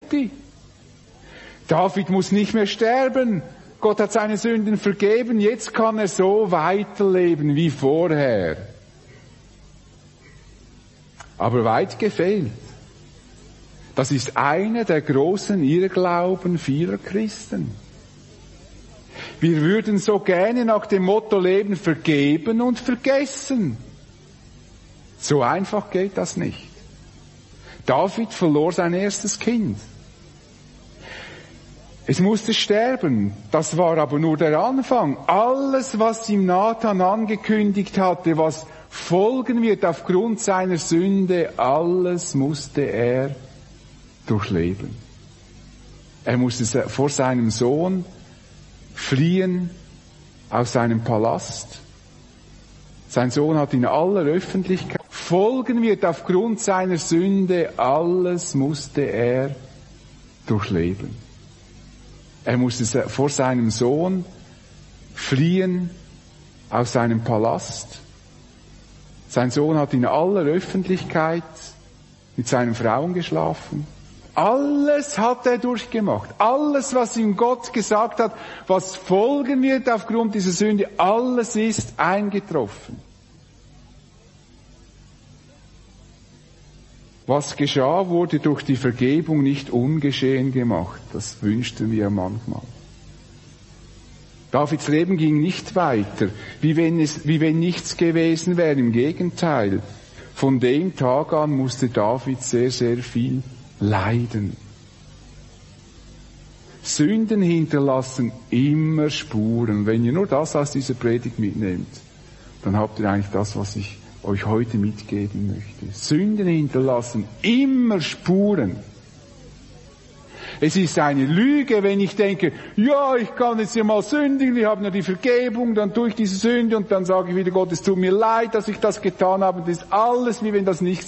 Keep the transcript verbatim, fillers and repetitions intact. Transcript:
tutti. David muss nicht mehr sterben. Gott hat seine Sünden vergeben. Jetzt kann er so weiterleben wie vorher. Aber weit gefehlt. Das ist einer der großen Irrglauben vieler Christen. Wir würden so gerne nach dem Motto leben, vergeben und vergessen. So einfach geht das nicht. David verlor sein erstes Kind. Es musste sterben. Das war aber nur der Anfang. Alles, was ihm Nathan angekündigt hatte, was folgen wird aufgrund seiner Sünde, alles musste er durchleben. Er musste vor seinem Sohn fliehen aus seinem Palast. Sein Sohn hat in aller Öffentlichkeit folgen wird aufgrund seiner Sünde, alles musste er durchleben. Er musste vor seinem Sohn fliehen aus seinem Palast. Sein Sohn hat in aller Öffentlichkeit mit seinen Frauen geschlafen. Alles hat er durchgemacht. Alles, was ihm Gott gesagt hat, was folgen wird aufgrund dieser Sünde, alles ist eingetroffen. Was geschah, wurde durch die Vergebung nicht ungeschehen gemacht. Das wünschten wir manchmal. Davids Leben ging nicht weiter, wie wenn es, wie wenn nichts gewesen wäre. Im Gegenteil. Von dem Tag an musste David sehr, sehr viel leiden. Sünden hinterlassen immer Spuren. Wenn ihr nur das aus dieser Predigt mitnehmt, dann habt ihr eigentlich das, was ich euch heute mitgeben möchte. Sünden hinterlassen immer Spuren. Es ist eine Lüge, wenn ich denke, ja, ich kann jetzt ja mal sündigen, wir haben ja die Vergebung, dann tue ich diese Sünde und dann sage ich wieder Gott, es tut mir leid, dass ich das getan habe. Das ist alles, wie wenn das nichts